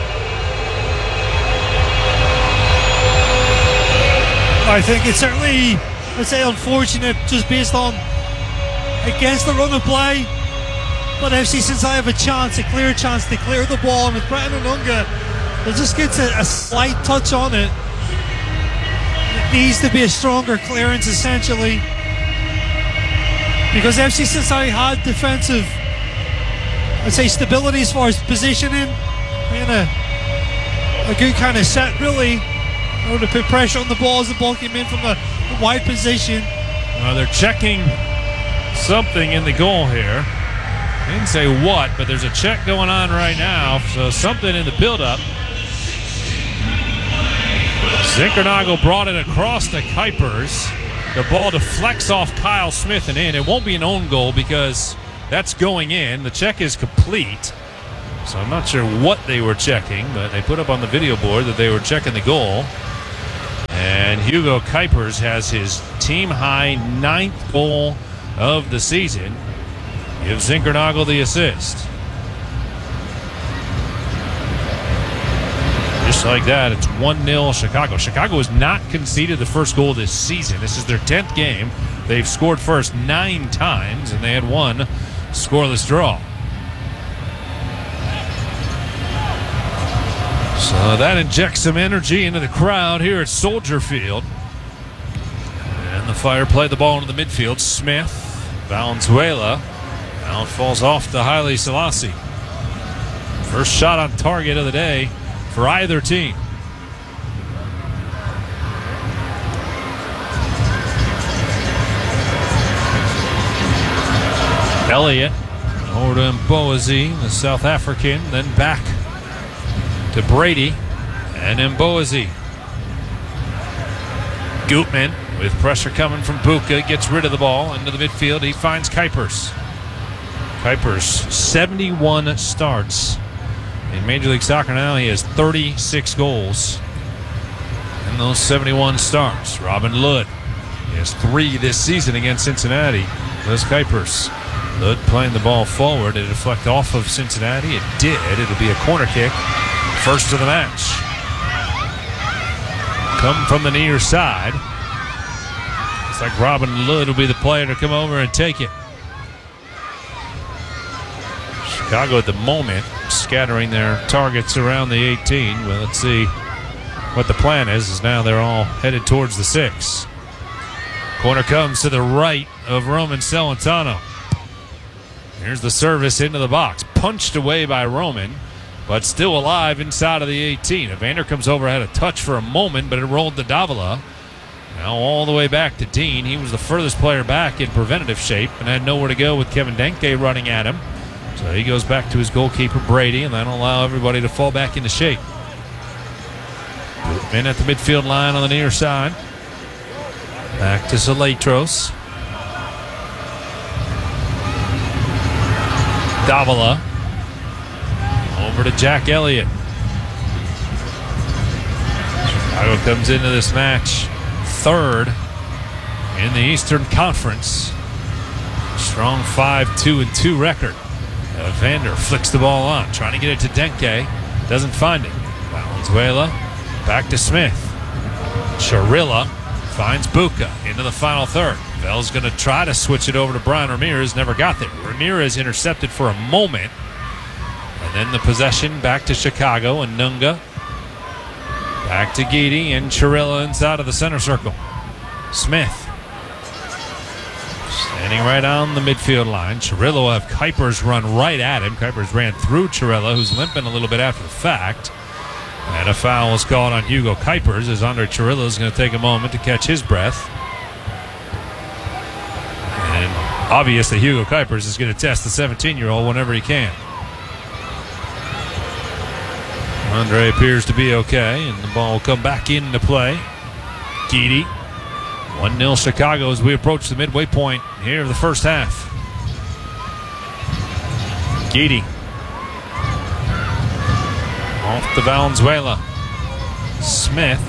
I think it's certainly, I'd say, unfortunate just based on against the run of play. But F C Cincinnati have a chance, a clear chance to clear the ball. And with Brendan Anunga, it just gets a, a slight touch on it. It needs to be a stronger clearance, essentially. Because F C Cincinnati had defensive, I'd say, stability as far as positioning. And a, a good kind of set, really. You know, to put pressure on the ball as the ball came in from a wide position. Well, they're checking something in the goal here. They didn't say what, but there's a check going on right now, so something in the buildup. Zinkernagel brought it across to Kuipers. The ball deflects off Kyle Smith and in. It won't be an own goal because that's going in. The check is complete. So I'm not sure what they were checking, but they put up on the video board that they were checking the goal. And Hugo Kuipers has his team-high ninth goal of the season. Gives Zinkernagel the assist. Just like that, it's one nil Chicago. Chicago has not conceded the first goal this season. This is their tenth game. They've scored first nine times, and they had one scoreless draw. So that injects some energy into the crowd here at Soldier Field. And the Fire play the ball into the midfield. Smith, Valenzuela. Now it falls off to Haile Selassie. First shot on target of the day for either team. Elliott over to Mboazi, the South African, then back to Brady and Mboazi. Gutman with pressure coming from Buka gets rid of the ball into the midfield. He finds Kuipers. Kuipers, seventy-one starts in Major League Soccer now. He has thirty-six goals in those seventy-one starts. Robin Lod, he has three this season against Cincinnati. Liz Kuipers. Lod playing the ball forward. Did it deflect off of Cincinnati? It did. It'll be a corner kick. First of the match. Come from the near side. It's like Robin Lod will be the player to come over and take it. Chicago at the moment scattering their targets around the eighteen. Well, let's see what the plan is, is now they're all headed towards the six. Corner comes to the right of Roman Celentano. Here's the service into the box. Punched away by Roman, but still alive inside of the eighteen. Evander comes over, had a touch for a moment, but it rolled to Davila. Now all the way back to Dean. He was the furthest player back in preventative shape and had nowhere to go with Kevin Denke running at him. So he goes back to his goalkeeper, Brady, and that'll allow everybody to fall back into shape. In at the midfield line on the near side. Back to Zalatros. Davila. Over to Jack Elliott. Chicago comes into this match third in the Eastern Conference. Strong five two and two record. Evander flicks the ball on, trying to get it to Denke. Doesn't find it. Valenzuela back to Smith. Chirilla finds Buka into the final third. Bell's going to try to switch it over to Brian Ramirez. Never got there. Ramirez intercepted for a moment. And then the possession back to Chicago and Nunga. Back to Guidi and Chirilla inside of the center circle. Smith. Standing right on the midfield line. Chirilla will have Kuipers run right at him. Kuipers ran through Chirilla, who's limping a little bit after the fact. And a foul is called on Hugo Kuipers as Andre Chirilla is going to take a moment to catch his breath. And obviously Hugo Kuipers is going to test the seventeen-year-old whenever he can. Andre appears to be okay, and the ball will come back into play. Guidi. one nil Chicago as we approach the midway point here of the first half. Guidi. Off to Valenzuela. Smith.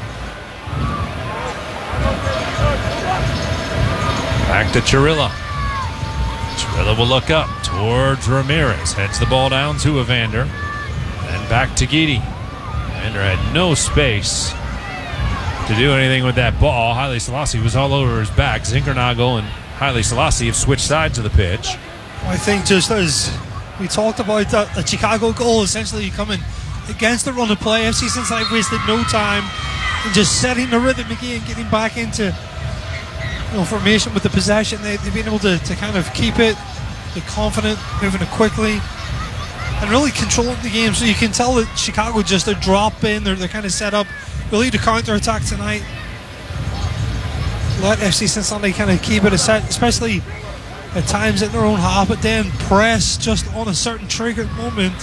Back to Chirilla. Chirilla will look up towards Ramirez. Heads the ball down to Evander. And back to Guidi. Evander had no space to do anything with that ball. Haile Selassie was all over his back. Zinkernagel and Haile Selassie have switched sides of the pitch. I think just as we talked about that, the Chicago goal essentially coming against the run of play. F C Cincinnati wasted no time in just setting the rhythm again, getting back into you know, formation with the possession. They, they've been able to, to kind of keep it, be confident, moving it quickly. and really controlling the game. So you can tell that Chicago just a drop in. They're, they're kind of set up really to counter attack tonight. Let F C Cincinnati kind of keep it a set, especially at times in their own half, but then press just on a certain triggered moment.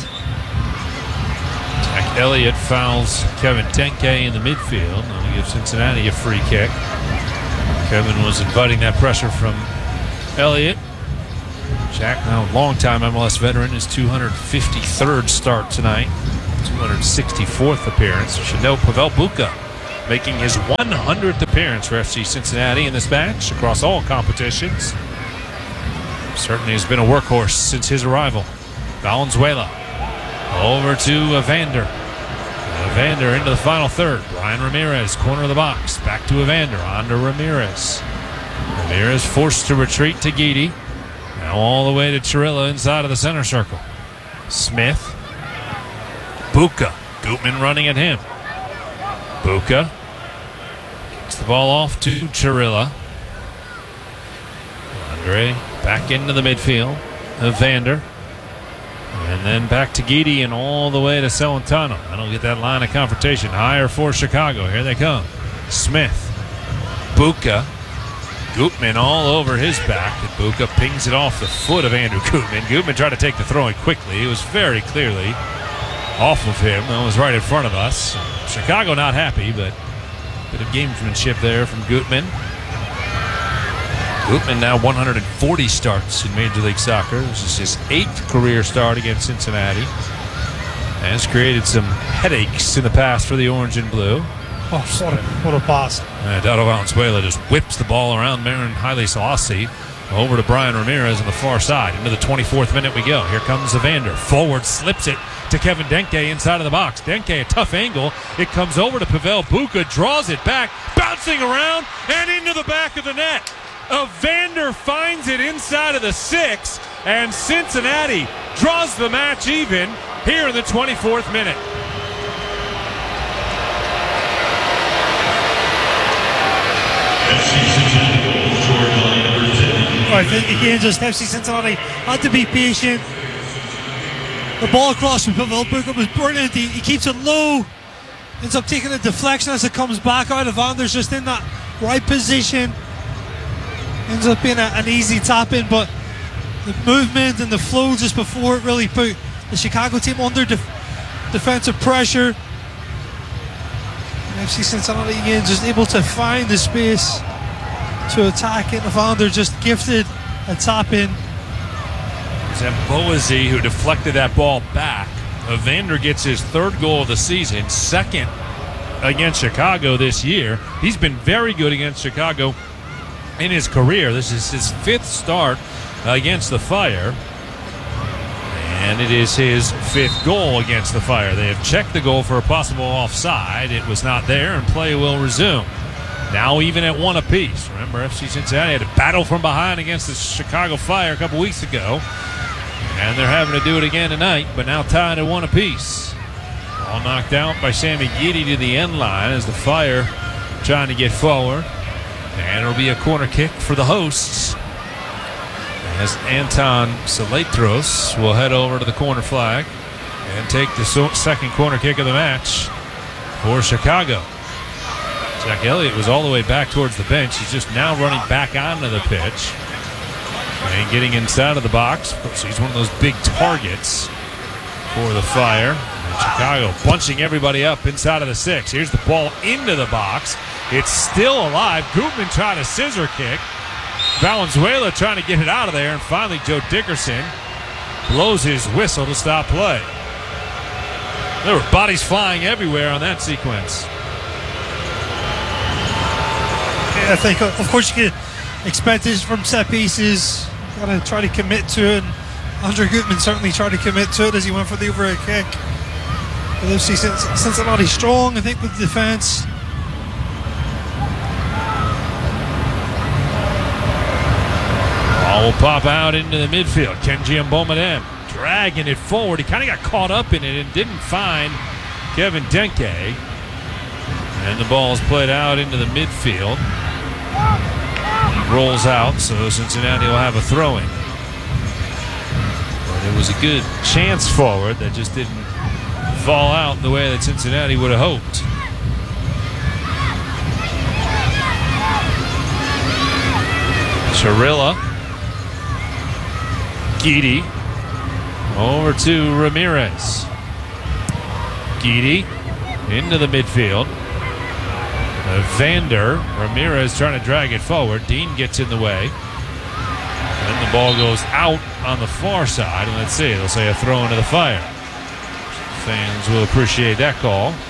Jack Elliott fouls Kevin Denke in the midfield. That'll give Cincinnati a free kick. Kevin was inviting that pressure from Elliott. Jack, now a long-time M L S veteran, his two hundred fifty-third start tonight, two hundred sixty-fourth appearance. We should know Pavel Buka making his one hundredth appearance for F C Cincinnati in this match across all competitions. Certainly has been a workhorse since his arrival. Valenzuela over to Evander. Evander into the final third. Brian Ramirez, corner of the box. Back to Evander, on to Ramirez. Ramirez forced to retreat to Guidi. Now all the way to Chirilla inside of the center circle. Smith. Buka. Gutman running at him. Buka gets the ball off to Chirilla. Andre back into the midfield. Evander. And then back to Guidi and all the way to Celentano. I don't get that line of confrontation. Higher for Chicago. Here they come. Smith. Buka. Gutman all over his back. And Buka pings it off the foot of Andrew Gutman. Gutman tried to take the throw in quickly. It was very clearly off of him. That was right in front of us. Chicago not happy, but a bit of gamesmanship there from Gutman. Gutman now one hundred forty starts in Major League Soccer. This is his eighth career start against Cincinnati. And has created some headaches in the past for the orange and blue. Oh, what a, what a pass. And Dado Valenzuela just whips the ball around Marin Haile Selassie over to Brian Ramirez on the far side. Into the twenty-fourth minute we go. Here comes Evander. Forward slips it to Kevin Denke inside of the box. Denke, a tough angle. It comes over to Pavel Buka, draws it back, bouncing around and into the back of the net. Evander finds it inside of the six, and Cincinnati draws the match even here in the twenty-fourth minute. I think again, just F C Cincinnati had to be patient. The ball across from Pavel Buka was brilliant. He, he keeps it low, ends up taking a deflection as it comes back out. Evander's just in that right position. Ends up being a, an easy tap in, but the movement and the flow just before it really put the Chicago team under def- defensive pressure. And F C Cincinnati again just able to find the space to attack it. Evander just gifted a tap in. Zamboazzi, who deflected that ball back. Evander gets his third goal of the season, second against Chicago this year. He's been very good against Chicago in his career. This is his fifth start against the Fire, and it is his fifth goal against the Fire. They have checked the goal for a possible offside. It was not there, and play will resume. Now even at one apiece. Remember, F C Cincinnati had a battle from behind against the Chicago Fire a couple weeks ago, and they're having to do it again tonight, but now tied at one apiece. All knocked out by Sammy Guidi to the end line as the Fire trying to get forward. And it'll be a corner kick for the hosts as Anton Saletros will head over to the corner flag and take the so- second corner kick of the match for Chicago. Jack Elliott was all the way back towards the bench. He's just now running back onto the pitch and getting inside of the box. So he's one of those big targets for the Fire. And Chicago bunching everybody up inside of the six. Here's the ball into the box. It's still alive. Gutman trying to scissor kick. Valenzuela trying to get it out of there. And finally, Joe Dickerson blows his whistle to stop play. There were bodies flying everywhere on that sequence. I think, of course, you can expect this from set pieces. Got to try to commit to it. And Andrew Gutman certainly tried to commit to it as he went for the overhead kick. But F C Cincinnati strong, I think, with the defense. Ball will pop out into the midfield. Kenji Mbomedem dragging it forward. He kind of got caught up in it and didn't find Kevin Denke. And the ball is played out into the midfield. He rolls out, so Cincinnati will have a throw-in. But it was a good chance forward that just didn't fall out the way that Cincinnati would have hoped. Chirilla. Guidi. Over to Ramirez. Guidi into the midfield. Uh, Vander. Ramirez trying to drag it forward. Dean gets in the way. Then the ball goes out on the far side. And let's see, they'll say a throw into the fire. Fans will appreciate that call.